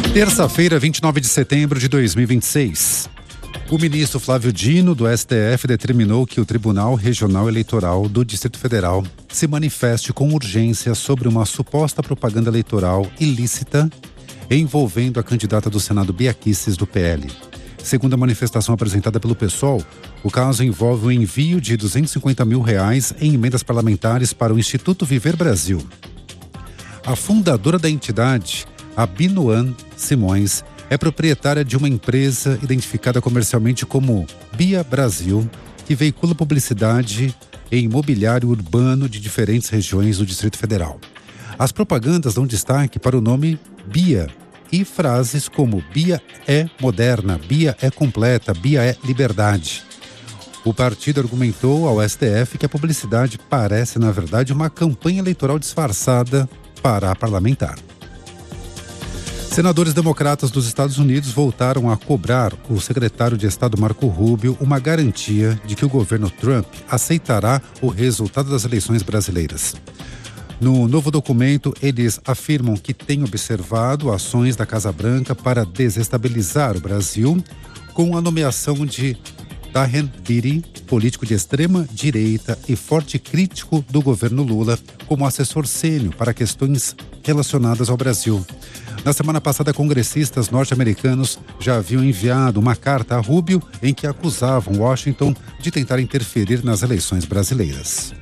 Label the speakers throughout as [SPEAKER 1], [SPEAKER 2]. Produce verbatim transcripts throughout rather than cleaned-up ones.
[SPEAKER 1] Terça-feira, vinte e nove de setembro de dois mil e vinte e seis. O ministro Flávio Dino, do S T F, determinou que o Tribunal Regional Eleitoral do Distrito Federal se manifeste com urgência sobre uma suposta propaganda eleitoral ilícita envolvendo a candidata do Senado Bia Kicis, do P L. Segundo a manifestação apresentada pelo PSOL, o caso envolve o envio de duzentos e cinquenta mil reais em emendas parlamentares para o Instituto Viver Brasil. A fundadora da entidade, a Binoan Simões, é proprietária de uma empresa identificada comercialmente como Bia Brasil, que veicula publicidade em imobiliário urbano de diferentes regiões do Distrito Federal. As propagandas dão destaque para o nome Bia e frases como Bia é moderna, Bia é completa, Bia é liberdade. O partido argumentou ao S T F que a publicidade parece, na verdade, uma campanha eleitoral disfarçada para a parlamentar. Senadores democratas dos Estados Unidos voltaram a cobrar o secretário de Estado Marco Rubio uma garantia de que o governo Trump aceitará o resultado das eleições brasileiras. No novo documento, eles afirmam que têm observado ações da Casa Branca para desestabilizar o Brasil com a nomeação de Taher Biri, político de extrema direita e forte crítico do governo Lula, como assessor sênior para questões relacionadas ao Brasil. Na semana passada, congressistas norte-americanos já haviam enviado uma carta a Rubio em que acusavam Washington de tentar interferir nas eleições brasileiras.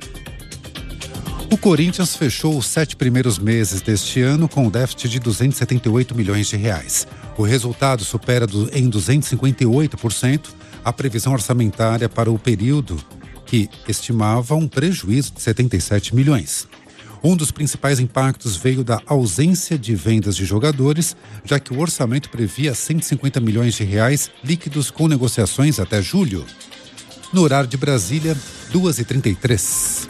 [SPEAKER 1] O Corinthians fechou os sete primeiros meses deste ano com um déficit de duzentos e setenta e oito milhões de reais. O resultado supera do, em duzentos e cinquenta e oito por cento a previsão orçamentária para o período, que estimava um prejuízo de setenta e sete milhões. Um dos principais impactos veio da ausência de vendas de jogadores, já que o orçamento previa cento e cinquenta milhões de reais líquidos com negociações até julho. No horário de Brasília, duas e trinta e três.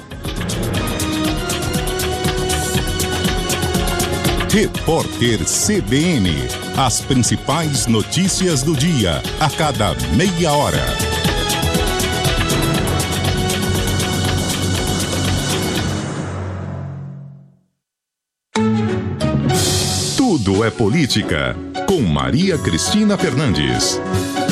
[SPEAKER 2] Repórter C B N. As principais notícias do dia, a cada meia hora. Tudo é política, com Maria Cristina Fernandes.